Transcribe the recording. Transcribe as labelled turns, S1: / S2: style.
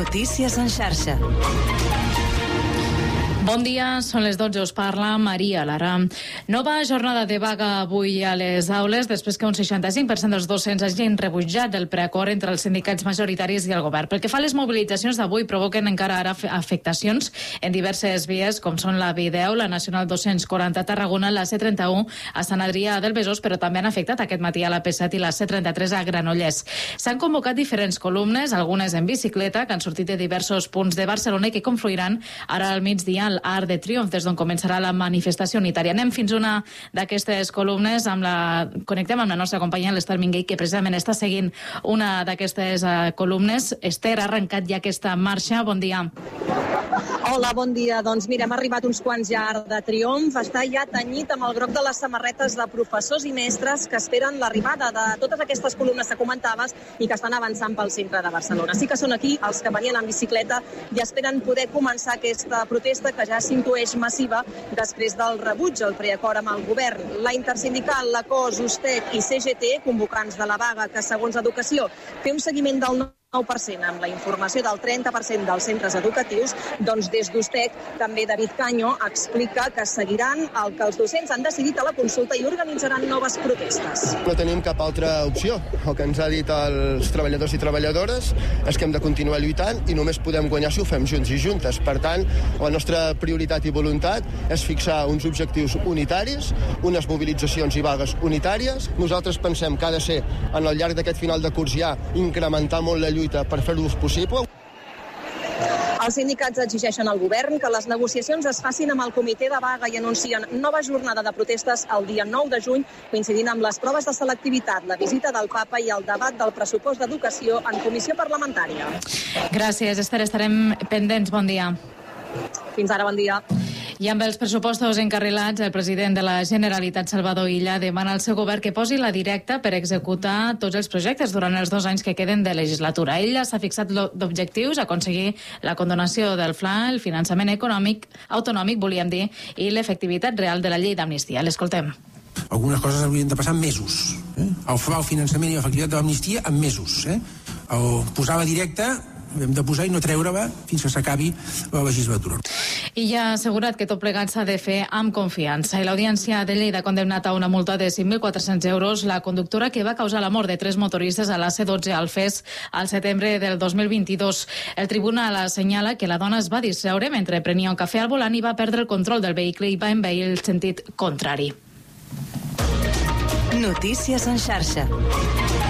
S1: Notícies en xarxa.
S2: Bon dia, són les 12, us parla Maria Lara. Nova jornada de vaga avui a les aules després que un 65% dels docents hagin rebutjat el preacord entre els sindicats majoritaris i el govern. Pel que fa a les mobilitzacions d'avui, provoquen encara ara afectacions en diverses vies, com són la B10, la Nacional 240 a Tarragona, la C31 a Sant Adrià del Besòs, però també han afectat aquest matí a la P7 i la C33 a Granollers. S'han convocat diferents columnes, algunes en bicicleta, que han sortit de diversos punts de Barcelona i que confluiran ara al migdia Arc de Triomf, des d'on començarà la manifestació unitària. Anem fins a una d'aquestes columnes, connectem amb la nostra companya l'Ester Minguell, que precisament està seguint una d'aquestes columnes. Ester, ha arrencat ja aquesta marxa, bon dia.
S3: Hola, bon dia. Doncs mira, hem arribat uns quants ja a Arc de Triomf, està ja tenyit amb el groc de les samarretes de professors i mestres que esperen l'arribada de totes aquestes columnes que comentaves i que estan avançant pel centre de Barcelona. Sí que són aquí els que venien en bicicleta i esperen poder començar aquesta protesta que ja s'intueix massiva després del rebuig al preacord amb el govern. La intersindical, la COS, USTEC i CGT, convocants de la vaga que, segons Educació, té un seguiment del 9% amb la informació del 30% dels centres educatius, doncs des d'USTEC també David Caño explica que seguiran el que els docents han decidit a la consulta i organitzaran noves protestes.
S4: No tenim cap altra opció. El que ens ha dit els treballadors i treballadores és que hem de continuar lluitant i només podem guanyar si ho fem junts i juntes. Per tant, la nostra prioritat i voluntat és fixar uns objectius unitaris, unes mobilitzacions i vagues unitàries. Nosaltres pensem que ha de ser, en el llarg d'aquest final de curs ja, incrementar molt la lluita per fer-ho possible.
S3: Els sindicats exigeixen al govern que les negociacions es facin amb el comitè de vaga i anuncien nova jornada de protestes el dia 9 de juny, coincidint amb les proves de selectivitat, la visita del papa i el debat del pressupost d'educació en comissió parlamentària.
S2: Gràcies, Esther. Estarem pendents. Bon dia.
S3: Fins ara, bon dia.
S2: I amb els pressupostos encarrilats, el president de la Generalitat, Salvador Illa, demana al seu govern que posi la directa per executar tots els projectes durant els 2 anys que queden de legislatura. Ella s'ha fixat d'objectius, aconseguir la condonació del FLA, el finançament autonòmic, volíem dir, i l'efectivitat real de la llei d'amnistia. L'escoltem.
S5: Algunes coses haurien de passar en mesos. El FLA, el finançament i l'efectivitat de l'amnistia en mesos. El posar la directa hem de posar i no treure-la fins que s'acabi la legislatura.
S2: I ja ha assegurat que tot plegat s'ha de fer amb confiança. I l'Audiència de Lleida ha condemnat a una multa de 5.400 euros la conductora que va causar la mort de 3 motoristes a la C12 al FES al setembre del 2022. El tribunal assenyala que la dona es va distreure mentre prenia un cafè al volant i va perdre el control del vehicle i va envair el sentit contrari.
S1: Notícies en xarxa.